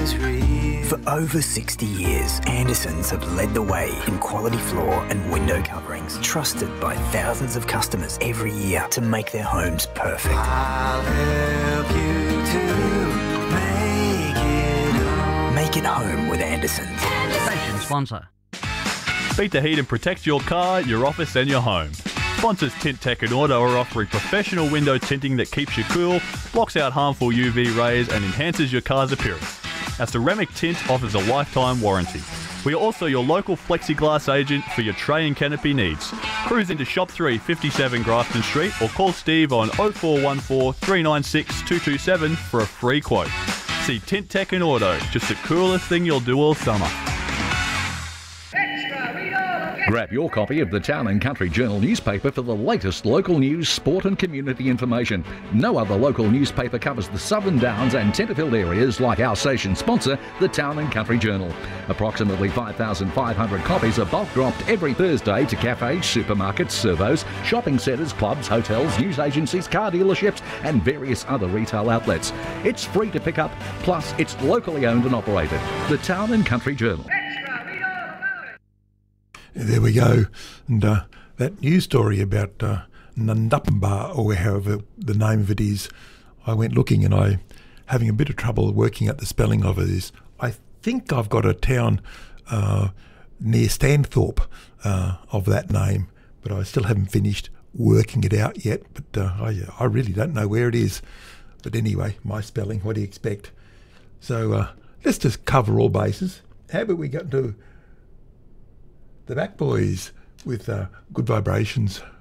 is real. For over 60 years, Andersons have led the way in quality floor and window coverings, trusted by thousands of customers every year to make their homes perfect. I'll help you to make it home. Make it home with Andersons. Station sponsor. Beat the heat and protect your car, your office and your home. Sponsors Tint Tech and Auto are offering professional window tinting that keeps you cool, blocks out harmful UV rays and enhances your car's appearance. Our ceramic tint offers a lifetime warranty. We are also your local plexiglass agent for your tray and canopy needs. Cruise into Shop 3, 57 Grafton Street or call Steve on 0414 396 227 for a free quote. See Tint Tech and Auto, just the coolest thing you'll do all summer. Grab your copy of the Town and Country Journal newspaper for the latest local news, sport and community information. No other local newspaper covers the Southern Downs and Tenterfield areas like our station sponsor, the Town and Country Journal. Approximately 5,500 copies are bulk dropped every Thursday to cafes, supermarkets, servos, shopping centres, clubs, hotels, news agencies, car dealerships and various other retail outlets. It's free to pick up, plus it's locally owned and operated. The Town and Country Journal. There we go. And that news story about Nundupamba, or however the name of it is, I went looking and I having a bit of trouble working out the spelling of it. I think I've got a town near Stanthorpe of that name, but I still haven't finished working it out yet. But I really don't know where it is. But anyway, my spelling, what do you expect? So let's just cover all bases. How about we go to the Back Boys with Good Vibrations.